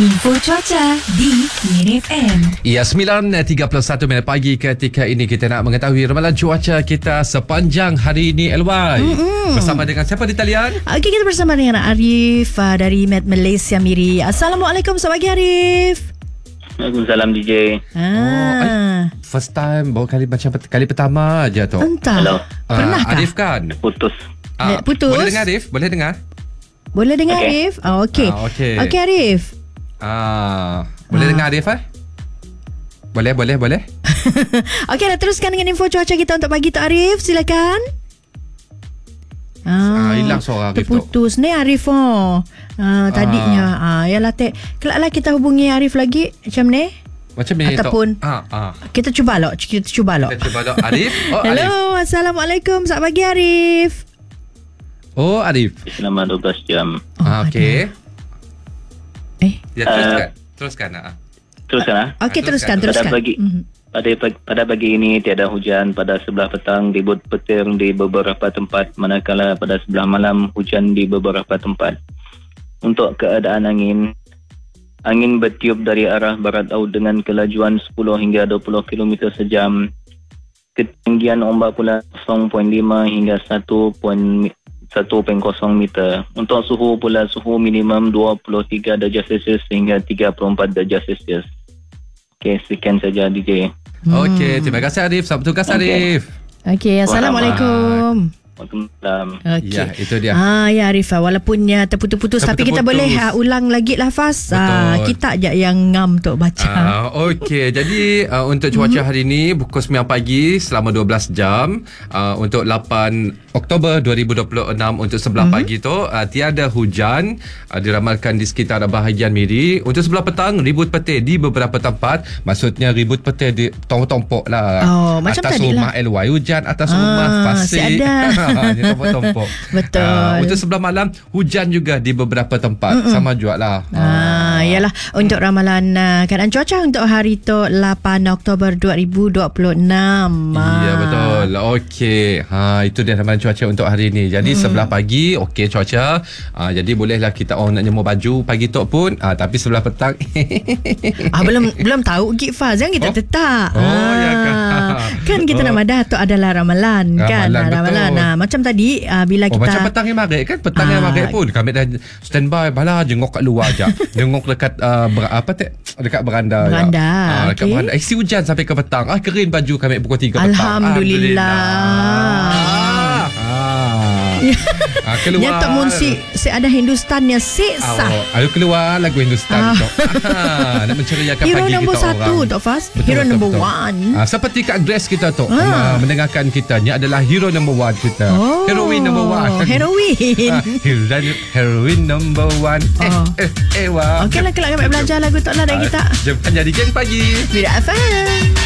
Info cuaca di Hit FM. Ya, 9.31 minit pagi ketika ini kita nak mengetahui ramalan cuaca kita sepanjang hari ini, LY. Bersama dengan siapa di talian? Okey, kita bersama dengan Arif dari Met Malaysia Miri. Assalamualaikum, selamat pagi Arif. Waalaikumsalam DJ. First time, baru kali macam kali pertama aja tu. Entah. Hello. Pernahkah? Arif kan? Putus. Putus? Boleh dengar Arif? Boleh dengar? Boleh dengar Okey. Arif? Okey. Okey. Okey Arif. Boleh dengar Arif? Boleh. Okey, dah teruskan dengan info cuaca kita untuk pagi tu Arif. Silakan. Hilang suara Arif tu. Terputus ni Arif tadinya. Yalah kelaklah kita hubungi Arif lagi macam ni. Macam ni Ataupun kita cuba lok. Kita cuba dok Arif. Hello, Arif. Assalamualaikum. Selamat pagi Arif. Arif. Selama 12 jam. Okey. Ya, Uh, teruskan. Teruskan. Okey, teruskan. Pada pagi ini tiada hujan. Pada sebelah petang ribut petir di beberapa tempat, manakala pada sebelah malam hujan di beberapa tempat. Untuk keadaan angin bertiup dari arah barat laut dengan kelajuan 10 hingga 20 km sejam. Ketinggian ombak pula 0.5 hingga 1.0 meter. Untuk suhu pula, suhu minimum 23 darjah Celsius hingga 34 darjah Celsius. Okey, sekian saja DJ. Okey, terima kasih Arif. Selamat bertugas Arif. Okey, Assalamualaikum. Waalaikumsalam. Okey. Ya, itu dia. Ya Arif, walaupun terputus-putus tapi kita boleh ulang lagi lah Faz. Kita je yang ngam untuk baca. Okey, jadi untuk cuaca hari ini pukul 9 pagi selama 12 jam untuk 8 Oktober 2026 untuk sebelah pagi tu tiada hujan diramalkan di sekitar bahagian Miri. Untuk sebelah petang ribut petir di beberapa tempat, maksudnya ribut petir di tompok lah. Macam atas tadi rumah lah. LY hujan, atas rumah pasir. Dia tompok-tompok. Betul. Untuk sebelah malam hujan juga di beberapa tempat. Sama jugalah. Yalah, untuk ramalan keadaan cuaca untuk hari tu 8 Oktober 2026. Ya, betul. Okey. Itu dia ramalan cuaca untuk hari ini. Jadi sebelah pagi okey cuaca. Jadi bolehlah kita orang nak jemur baju pagi tu pun. Tapi sebelah petang belum tahu Gik Faz, jangan kita tetap. Ya Kan kita nak madah tu adalah ramalan kan. Ramalan. Macam tadi bila kita macam petang yang maghrib kan. Petang yang maghrib pun kami dah standby bala jenguk kat luar je. Jenguk dekat dekat beranda. Dekat beranda. Si hujan sampai ke petang. Kering baju kami pukul 3 petang. Alhamdulillah. Keluar. Yang tak munsi ada Hindustannya sah. Ayo keluar lagu Hindustan tu. Nak menceriakan Hero pagi kita nombor orang. 1 Tok Faz. Hero number 1. Seperti kat dress kita tu mendengarkan kita ni adalah hero number 1 kita. Heroin number 1. Heroin number 1. Okey lah, kelak kami belajar lagu Tok lah dan kita. Jom jadi geng pagi. Bila FM.